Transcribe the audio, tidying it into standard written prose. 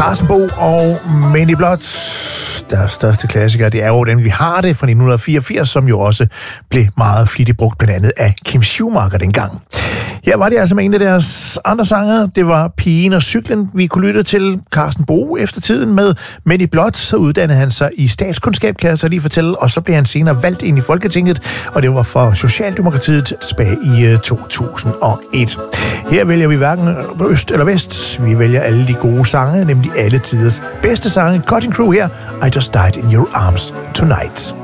Carsten Bo og Many Blood. Deres største klassiker, det er jo den, vi har det fra 1984, som jo også blev meget flittigt brugt, blandt andet af Kim Schumacher dengang. Her var det altså med en af deres andre sange. Det var Pigen og Cyklen, vi kunne lytte til. Carsten Bo efter tiden med Many Blood, så uddannede han sig i statskundskab, kan jeg så lige fortælle, og så blev han senere valgt ind i Folketinget, og det var for Socialdemokratiet tilbage i 2001. Her vælger vi hverken øst eller vest. Vi vælger alle de gode sange, nemlig alle tiders bedste sange. Cutting Crew her, I Just Died in Your Arms Tonight.